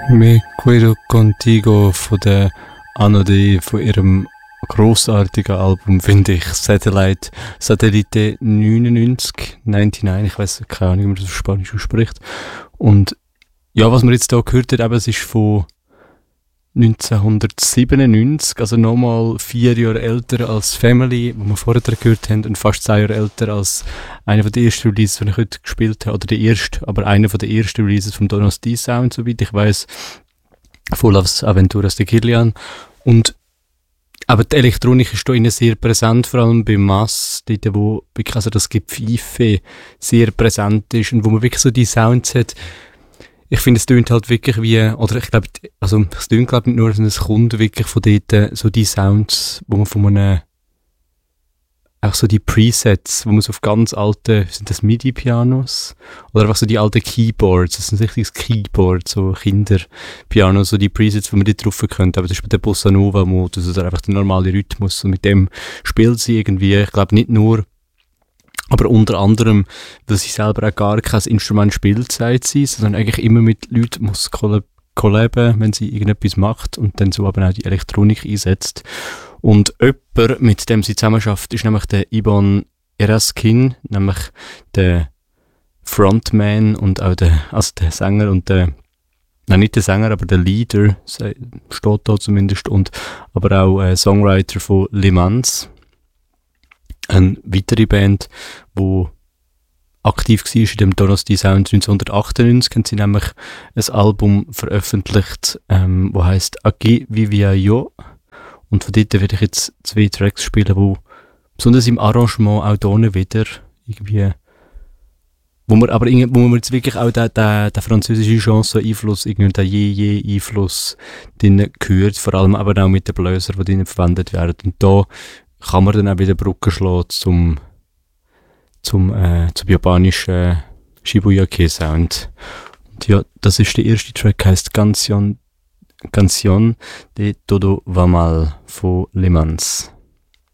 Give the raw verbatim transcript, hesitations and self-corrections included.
Me quiero contigo von der Anno D von ihrem grossartigen Album, finde ich, Satellite, Satellite neunundneunzig, neunundneunzig, ich weiss keine Ahnung, wie man das auf Spanisch ausspricht. Und ja, was man jetzt hier gehört hat, eben, es ist von neunzehnhundertsiebenundneunzig, also nochmal vier Jahre älter als Family, wo wir vorher gehört haben, und fast zwei Jahre älter als einer von den ersten Releases, die ich heute gespielt habe, oder der erste, aber einer von den ersten Releases vom Donos D Sound, soweit ich weiss, von Las Aventuras de Kirlian. Und aber die Elektronik ist hier sehr präsent, vor allem beim Mass, dort wo wirklich also das Gepfeife sehr präsent ist und wo man wirklich so die Sounds hat. Ich finde, es tönt halt wirklich wie, oder ich glaube, also es tönt glaube nicht nur, sondern es kommt wirklich von dort so die Sounds, wo man von einem, auch so die Presets, wo man so auf ganz alte, sind das MIDI-Pianos? Oder einfach so die alten Keyboards, das sind richtiges Keyboard, so Kinderpianos, so die Presets, wo man dort drauf könnte. Aber das ist bei der Bossa Nova-Modus, oder einfach der normale Rhythmus. Und mit dem spielt sie irgendwie, ich glaube nicht nur, aber unter anderem, weil sie selber auch gar kein Instrument spielt, sagt sie, sondern eigentlich immer mit Leuten muss collaben, wenn sie irgendetwas macht und dann so aber auch die Elektronik einsetzt. Und jemand, mit dem sie zusammenarbeitet, ist nämlich der Ivan Eraskin, nämlich der Frontman und auch der, also der Sänger und der, nein, nicht der Sänger, aber der Leader, steht da zumindest, und aber auch äh, Songwriter von Le Mans. Eine weitere Band, die aktiv war in dem Donos D Sound neunzehnhundertachtundneunzig, haben sie nämlich ein Album veröffentlicht, ähm, das heisst Aquí Vivía Yo. Und von dort werde ich jetzt zwei Tracks spielen, die besonders im Arrangement auch hier wieder irgendwie, wo man aber wo man jetzt wirklich auch den, den, den französischen Chanson-Einfluss, irgendwie den Je-Je-Einfluss drin hört, vor allem aber auch mit den Bläsern, die drin verwendet werden. Und da kann man dann auch wieder Brücken schlagen zum, zum, äh, zum japanischen Shibuya-Kei-Sound. Und ja, das ist der erste Track, heisst Canción, Canción de Todo Va Mal von Le Mans.